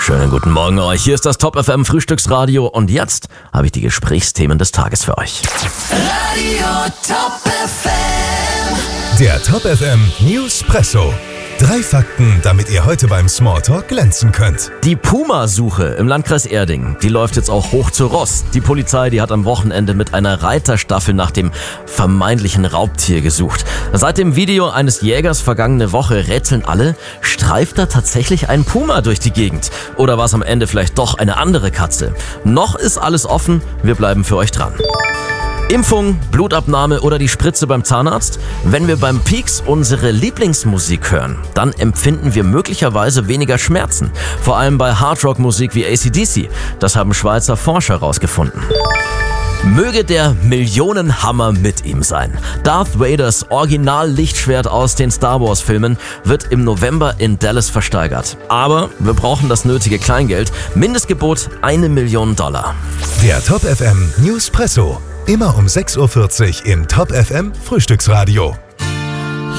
Schönen guten Morgen euch. Hier ist das Top FM Frühstücksradio und jetzt habe ich die Gesprächsthemen des Tages für euch. Radio Top FM. Der Top FM Newspresso. 3 Fakten, damit ihr heute beim Smalltalk glänzen könnt. Die Puma-Suche im Landkreis Erding, die läuft jetzt auch hoch zu Ross. Die Polizei, die hat am Wochenende mit einer Reiterstaffel nach dem vermeintlichen Raubtier gesucht. Seit dem Video eines Jägers vergangene Woche rätseln alle, streift da tatsächlich ein Puma durch die Gegend? Oder war es am Ende vielleicht doch eine andere Katze? Noch ist alles offen, wir bleiben für euch dran. Impfung, Blutabnahme oder die Spritze beim Zahnarzt? Wenn wir beim Peaks unsere Lieblingsmusik hören, dann empfinden wir möglicherweise weniger Schmerzen. Vor allem bei Hardrock-Musik wie AC/DC. Das haben Schweizer Forscher herausgefunden. Möge der Millionenhammer mit ihm sein. Darth Vaders Original-Lichtschwert aus den Star Wars-Filmen wird im November in Dallas versteigert. Aber wir brauchen das nötige Kleingeld. Mindestgebot $1 Million. Der Top FM Newspresso. Immer um 6:40 Uhr im Top FM Frühstücksradio.